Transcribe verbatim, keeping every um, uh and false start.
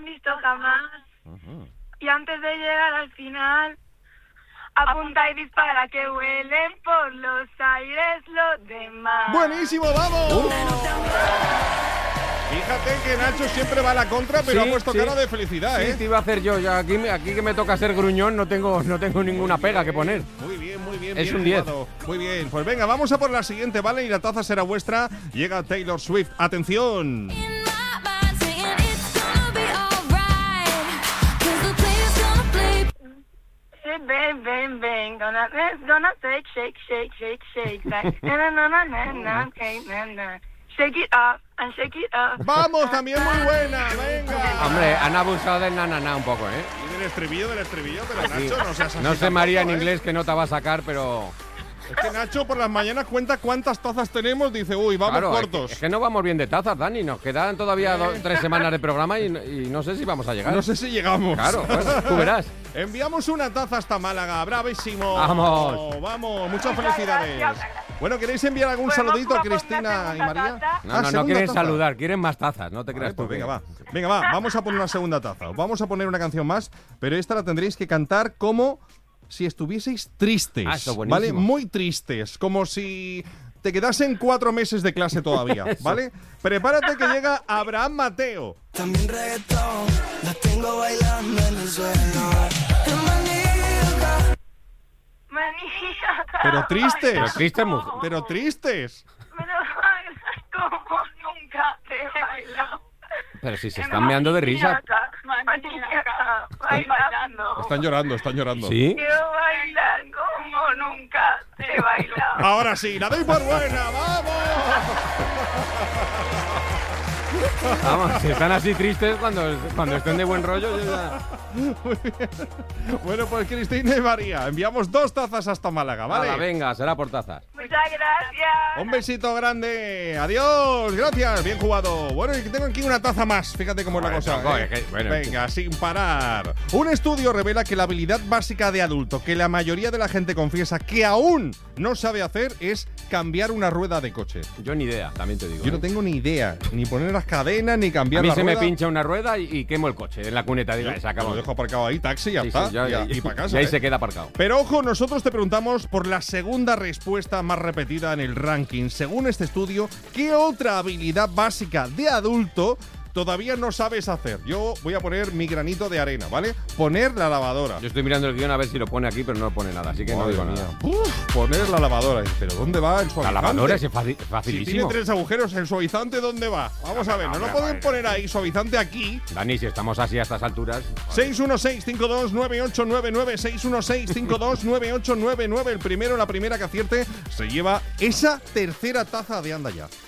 visto jamás. Uh-huh. Y antes de llegar al final, apunta y dispara que huelen por los aires los demás. ¡Buenísimo, vamos! Uh. Fíjate que Nacho siempre va a la contra, pero sí, ha puesto sí. cara de felicidad, ¿eh? Sí, te iba a hacer yo. Ya aquí, aquí que me toca ser gruñón no tengo, no tengo ninguna pega que poner. Muy bien, muy bien. Es bien un diez. Muy bien. Pues venga, vamos a por la siguiente, ¿vale? Y la taza será vuestra. Llega Taylor Swift. ¡Atención! Bang, bang, bang, gonna, gonna shake, shake, shake, shake, shake, shake, na na na na na, okay, na na, shake it up and shake it up. Vamos, también muy buena, venga. Hombre, han abusado del na na na un poco, ¿eh? Y del estribillo, del estribillo, pero Nacho, sí. no seas así. No sé María en inglés, ¿eh? Que no te va a sacar, pero... Es que Nacho por las mañanas cuenta cuántas tazas tenemos, dice, uy, vamos claro, cortos. Es que, es que no vamos bien de tazas, Dani, nos quedan todavía ¿Eh? do, tres semanas de programa y, y no sé si vamos a llegar. No sé si llegamos. Claro, bueno, tú verás. Enviamos una taza hasta Málaga, bravísimo. Vamos. Oh, vamos, muchas felicidades. Bueno, ¿queréis enviar algún saludito a Cristina y María? No, no, ah, no quieren taza. saludar, quieren más tazas, no te creas vale, tú. Pues venga, va. Venga, va, vamos a poner una segunda taza. Vamos a poner una canción más, pero esta la tendréis que cantar como... si estuvieseis tristes, ah, eso, ¿vale? Muy tristes, como si te quedasen cuatro meses de clase todavía, ¿vale? Prepárate que llega Abraham Mateo. También reggaetón, la tengo bailando en el suelo. Pero tristes. Pero tristes, mujer. Pero tristes. Pero bailas como nunca te he bailado. Pero si se están meando de risa. Bailando. Están llorando, están llorando. ¿Sí? Quiero bailar como nunca te he bailado. Ahora sí, la doy por buena, ¡vamos! Vamos, si están así tristes, cuando, cuando estén de buen rollo, yo ya... Muy bien. Bueno, pues Cristina y María, enviamos dos tazas hasta Málaga, ¿vale? Hala, venga, será por tazas. Muchas gracias. Un besito grande. Adiós, gracias, bien jugado. Bueno, y tengo aquí una taza más, fíjate cómo bueno, es la cosa. no, ¿eh? que, bueno, venga, sin parar. Un estudio revela que la habilidad básica de adulto que la mayoría de la gente confiesa que aún no sabe hacer es cambiar una rueda de coche. Yo ni idea, también te digo. Yo ¿eh? no tengo ni idea, ni poner las cadenas, ni cambiar a mí la se rueda. me pincha una rueda y, y quemo el coche en la cuneta. Digo, Yo, se acabó. Lo dejo aparcado ahí, taxi, ya sí, está. Sí, ya, ya, ya, y para casa. Y ahí ¿eh? se queda aparcado. Pero ojo, nosotros te preguntamos por la segunda respuesta más repetida en el ranking. Según este estudio, ¿qué otra habilidad básica de adulto todavía no sabes hacer? Yo voy a poner mi granito de arena, ¿vale? Poner la lavadora. Yo estoy mirando el guión a ver si lo pone aquí, pero no pone nada, así que Madre no digo mía. nada. Uf, poner la lavadora. ¿Pero dónde va el suavizante? La lavadora es faci Si facilísimo. tiene tres agujeros, ¿el suavizante dónde va? Vamos a ver, no lo pueden poner ahí, suavizante aquí. Dani, si estamos así a estas alturas… seis uno seis, cinco dos nueve ocho nueve nueve, seis uno seis, cinco dos nueve ocho nueve nueve. El primero, la primera que acierte, se lleva esa tercera taza de Anda Ya.